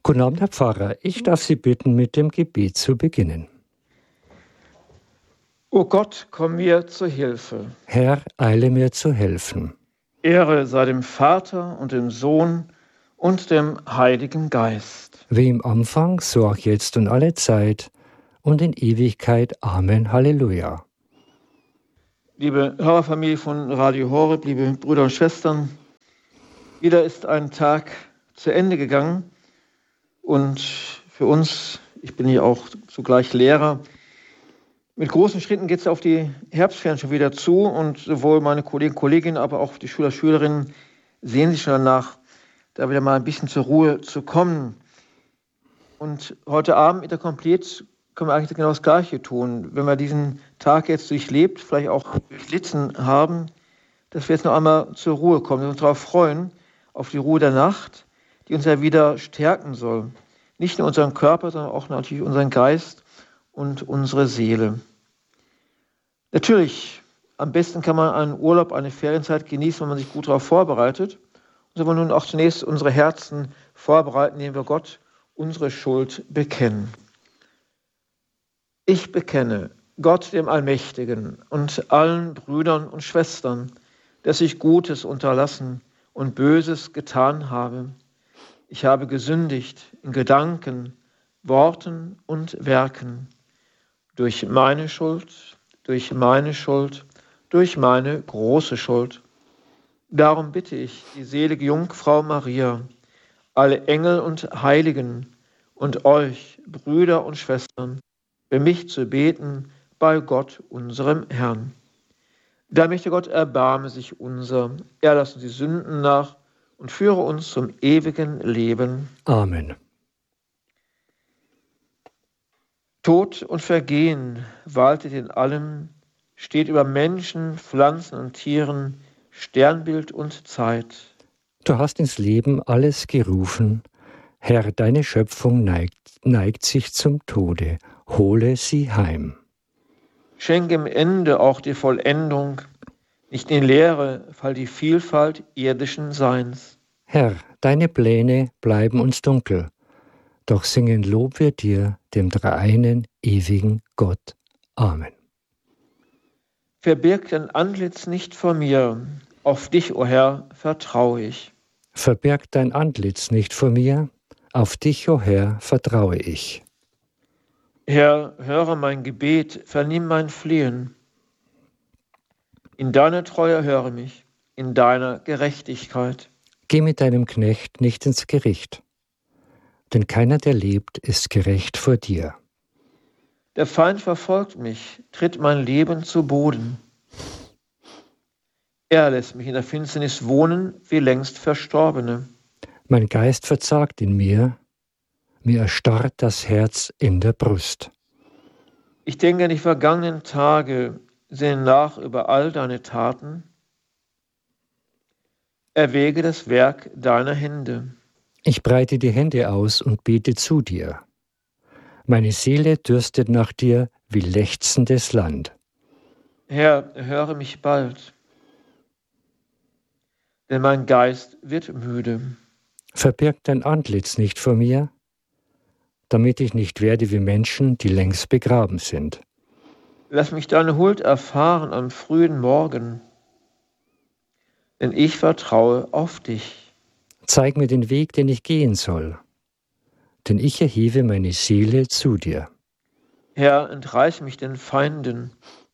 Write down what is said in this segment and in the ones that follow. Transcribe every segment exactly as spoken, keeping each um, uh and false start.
Guten Abend, Herr Pfarrer. Ich darf Sie bitten, mit dem Gebet zu beginnen. O Gott, komm mir zur Hilfe. Herr, eile mir zu helfen. Ehre sei dem Vater und dem Sohn und dem Heiligen Geist. Wie im Anfang, so auch jetzt und alle Zeit und in Ewigkeit. Amen. Halleluja. Liebe Hörerfamilie von Radio Horeb, liebe Brüder und Schwestern, wieder ist ein Tag zu Ende gegangen und für uns, ich bin hier auch zugleich Lehrer, mit großen Schritten geht es auf die Herbstferien schon wieder zu und sowohl meine Kollegen und Kolleginnen, aber auch die Schüler, Schülerinnen sehen sich schon danach, da wieder mal ein bisschen zur Ruhe zu kommen. Und heute Abend mit der Komplett können wir eigentlich genau das Gleiche tun. Wenn wir diesen Tag jetzt durchlebt, vielleicht auch durchlitten haben, dass wir jetzt noch einmal zur Ruhe kommen, dass wir uns darauf freuen, auf die Ruhe der Nacht, die uns ja wieder stärken soll. Nicht nur unseren Körper, sondern auch natürlich unseren Geist und unsere Seele. Natürlich, am besten kann man einen Urlaub, eine Ferienzeit genießen, wenn man sich gut darauf vorbereitet. Und so wollen wir nun auch zunächst unsere Herzen vorbereiten, indem wir Gott unsere Schuld bekennen. Ich bekenne Gott, dem Allmächtigen, und allen Brüdern und Schwestern, dass ich Gutes unterlassen und Böses getan habe. Ich habe gesündigt in Gedanken, Worten und Werken. Durch meine Schuld, durch meine Schuld, durch meine große Schuld. Darum bitte ich die selige Jungfrau Maria, alle Engel und Heiligen und euch, Brüder und Schwestern, für mich zu beten bei Gott, unserem Herrn. Da möchte Gott erbarme sich unser, er lasse uns die Sünden nach und führe uns zum ewigen Leben. Amen. Tod und Vergehen waltet in allem, steht über Menschen, Pflanzen und Tieren, Sternbild und Zeit. Du hast ins Leben alles gerufen. Herr, deine Schöpfung neigt, neigt sich zum Tode. Hole sie heim. Schenke im Ende auch die Vollendung, nicht in Leere fall die Vielfalt irdischen Seins. Herr, deine Pläne bleiben uns dunkel, doch singen Lob wir dir, dem dreieinen, ewigen Gott. Amen. Verbirg dein Antlitz nicht vor mir, auf dich, o Herr, vertraue ich. Verberg dein Antlitz nicht vor mir, auf dich, o Herr, vertraue ich. Herr, höre mein Gebet, vernimm mein Flehen. In deiner Treue höre mich, in deiner Gerechtigkeit. Geh mit deinem Knecht nicht ins Gericht, denn keiner, der lebt, ist gerecht vor dir. Der Feind verfolgt mich, tritt mein Leben zu Boden. Er lässt mich in der Finsternis wohnen, wie längst Verstorbene. Mein Geist verzagt in mir, mir erstarrt das Herz in der Brust. Ich denke an die vergangenen Tage, sehne nach über all deine Taten. Erwäge das Werk deiner Hände. Ich breite die Hände aus und bete zu dir. Meine Seele dürstet nach dir wie lechzendes Land. Herr, höre mich bald, denn mein Geist wird müde. Verbirg dein Antlitz nicht vor mir, damit ich nicht werde wie Menschen, die längst begraben sind. Lass mich deine Huld erfahren am frühen Morgen, denn ich vertraue auf dich. Zeig mir den Weg, den ich gehen soll, denn ich erhebe meine Seele zu dir. Herr, entreiß mich den Feinden.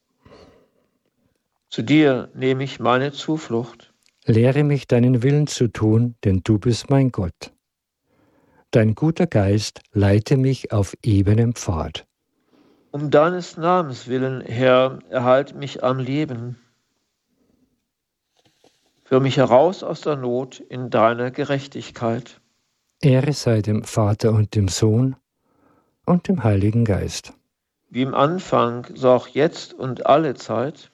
Zu dir nehme ich meine Zuflucht. Lehre mich, deinen Willen zu tun, denn du bist mein Gott. Dein guter Geist leite mich auf ebenem Pfad. Um deines Namens willen, Herr, erhalte mich am Leben. Führ mich heraus aus der Not in deiner Gerechtigkeit. Ehre sei dem Vater und dem Sohn und dem Heiligen Geist. Wie im Anfang, so auch jetzt und alle Zeit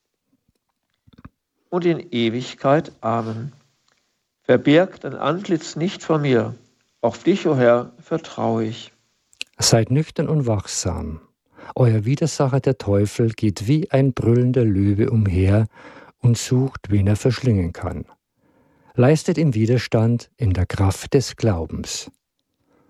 und in Ewigkeit. Amen. Verbirg dein Antlitz nicht vor mir. Auf dich, o Herr, vertraue ich. Seid nüchtern und wachsam. Euer Widersacher, der Teufel, geht wie ein brüllender Löwe umher und sucht, wen er verschlingen kann. Leistet ihm Widerstand in der Kraft des Glaubens.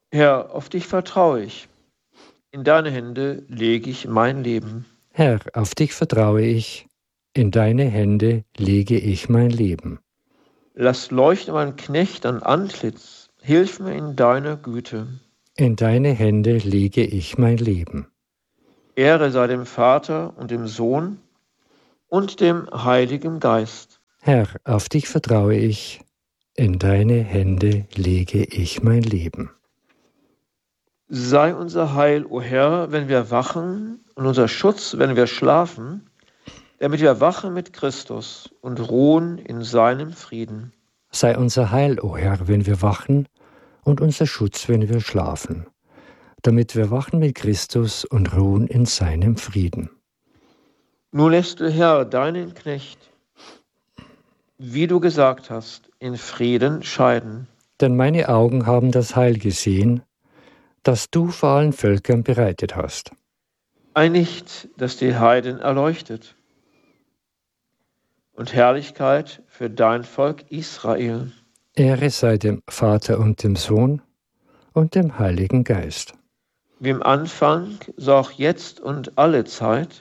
Herr, auf dich vertraue ich. In deine Hände lege ich mein Leben. Herr, auf dich vertraue ich. In deine Hände lege ich mein Leben. Lass leuchten mein Knecht an Antlitz. Hilf mir in deiner Güte. In deine Hände lege ich mein Leben. Ehre sei dem Vater und dem Sohn und dem Heiligen Geist. Herr, auf dich vertraue ich. In deine Hände lege ich mein Leben. Sei unser Heil, o Herr, wenn wir wachen, und unser Schutz, wenn wir schlafen, damit wir wachen mit Christus und ruhen in seinem Frieden. Sei unser Heil, o Herr, wenn wir wachen, und unser Schutz, wenn wir schlafen, damit wir wachen mit Christus und ruhen in seinem Frieden. Nun lässt du, Herr, deinen Knecht, wie du gesagt hast, in Frieden scheiden. Denn meine Augen haben das Heil gesehen, das du vor allen Völkern bereitet hast. Ein Licht, das die Heiden erleuchtet. Und Herrlichkeit für dein Volk Israel. Ehre sei dem Vater und dem Sohn und dem Heiligen Geist. Wie im Anfang, so auch jetzt und alle Zeit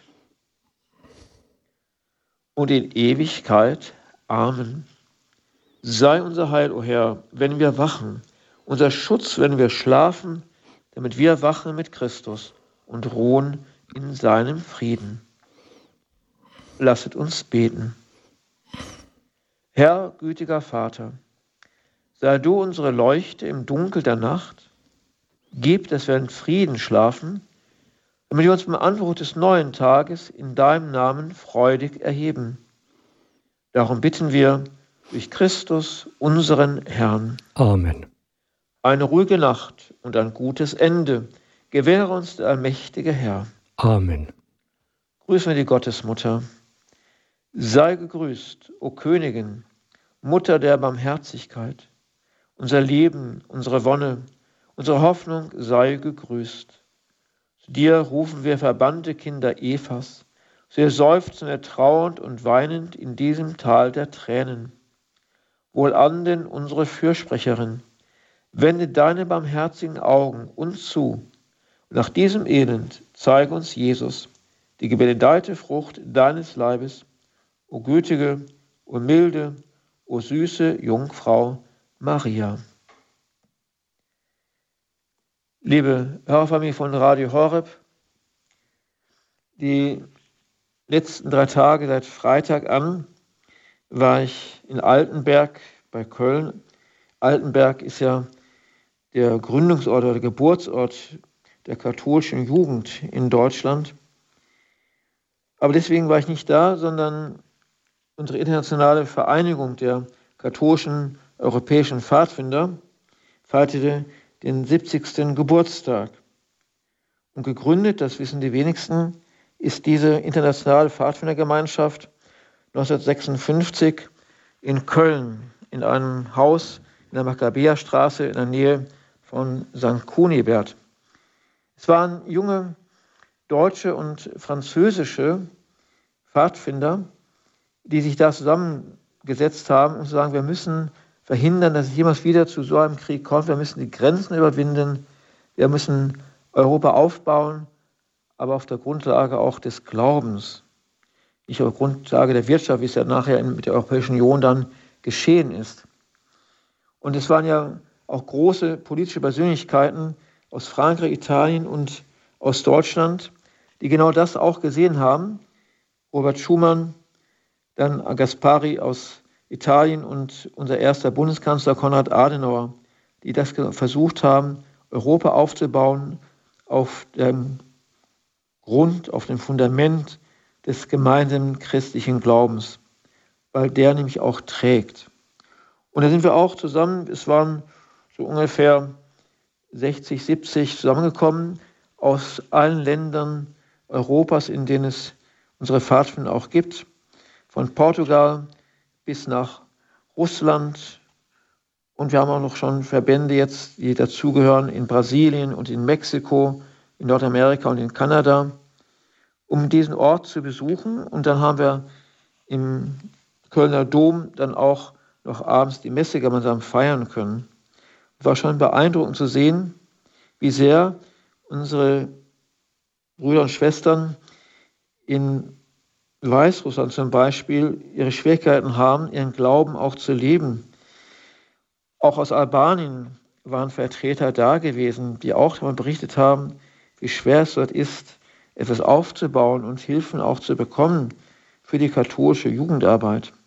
und in Ewigkeit. Amen. Sei unser Heil, o Herr, wenn wir wachen, unser Schutz, wenn wir schlafen, damit wir wachen mit Christus und ruhen in seinem Frieden. Lasset uns beten. Herr, gütiger Vater, sei du unsere Leuchte im Dunkel der Nacht, gib, dass wir in Frieden schlafen, damit wir uns beim Anbruch des neuen Tages in deinem Namen freudig erheben. Darum bitten wir durch Christus, unseren Herrn. Amen. Eine ruhige Nacht und ein gutes Ende gewähre uns der allmächtige Herr. Amen. Grüßen wir die Gottesmutter. Sei gegrüßt, o Königin, Mutter der Barmherzigkeit. Unser Leben, unsere Wonne, unsere Hoffnung sei gegrüßt. Zu dir rufen wir verbannte Kinder Evas. Wir seufzen ertrauernd und weinend in diesem Tal der Tränen. Wohlan denn unsere Fürsprecherin, wende deine barmherzigen Augen uns zu. Und nach diesem Elend zeige uns Jesus, die gebenedeite Frucht deines Leibes, o gütige, o milde, o süße Jungfrau Maria. Liebe Hörerfamilie von Radio Horeb, die letzten drei Tage, seit Freitag an, war ich in Altenberg bei Köln. Altenberg ist ja der Gründungsort oder der Geburtsort der katholischen Jugend in Deutschland. Aber deswegen war ich nicht da, sondern unsere internationale Vereinigung der katholischen europäischen Pfadfinder feierte den siebzigsten Geburtstag. Und gegründet, das wissen die wenigsten, ist diese internationale Pfadfindergemeinschaft neunzehnhundertsechsundfünfzig in Köln, in einem Haus in der Makkabäerstraße in der Nähe von Sankt Kunibert. Es waren junge deutsche und französische Pfadfinder, die sich da zusammengesetzt haben und sagen, wir müssen verhindern, dass es jemals wieder zu so einem Krieg kommt. Wir müssen die Grenzen überwinden. Wir müssen Europa aufbauen, aber auf der Grundlage auch des Glaubens. Nicht auf der Grundlage der Wirtschaft, wie es ja nachher mit der Europäischen Union dann geschehen ist. Und es waren ja auch große politische Persönlichkeiten aus Frankreich, Italien und aus Deutschland, die genau das auch gesehen haben. Robert Schuman, dann Gaspari aus Italien und unser erster Bundeskanzler Konrad Adenauer, die das versucht haben, Europa aufzubauen auf dem Grund, auf dem Fundament des gemeinsamen christlichen Glaubens, weil der nämlich auch trägt. Und da sind wir auch zusammen, es waren so ungefähr sechzig, siebzig zusammengekommen aus allen Ländern Europas, in denen es unsere Pfadfinder auch gibt, von Portugal bis nach Russland. Und wir haben auch noch schon Verbände jetzt, die dazugehören in Brasilien und in Mexiko, in Nordamerika und in Kanada, um diesen Ort zu besuchen. Und dann haben wir im Kölner Dom dann auch noch abends die Messe gemeinsam feiern können. Es war schon beeindruckend zu sehen, wie sehr unsere Brüder und Schwestern in Weißrussland zum Beispiel ihre Schwierigkeiten haben, ihren Glauben auch zu leben. Auch aus Albanien waren Vertreter da gewesen, die auch darüber berichtet haben, wie schwer es dort ist, etwas aufzubauen und Hilfen auch zu bekommen für die katholische Jugendarbeit.